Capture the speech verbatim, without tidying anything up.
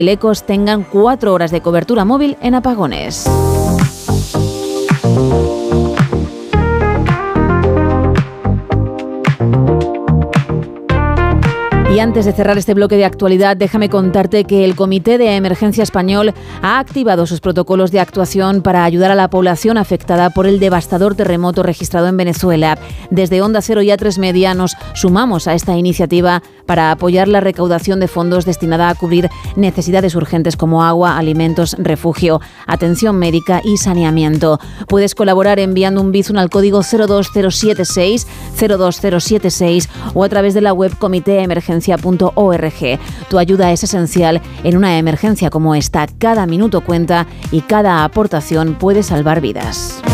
Ecos tengan cuatro horas de cobertura móvil en apagones. Y antes de cerrar este bloque de actualidad, déjame contarte que el Comité de Emergencia Español ha activado sus protocolos de actuación para ayudar a la población afectada por el devastador terremoto registrado en Venezuela. Desde Onda Cero y A tres Media nos sumamos a esta iniciativa para apoyar la recaudación de fondos destinada a cubrir necesidades urgentes como agua, alimentos, refugio, atención médica y saneamiento. Puedes colaborar enviando un Bizum al código cero dos cero siete seis cero dos cero siete seis o a través de la web comité emergencia punto org. Tu ayuda es esencial en una emergencia como esta. Cada minuto cuenta y cada aportación puede salvar vidas.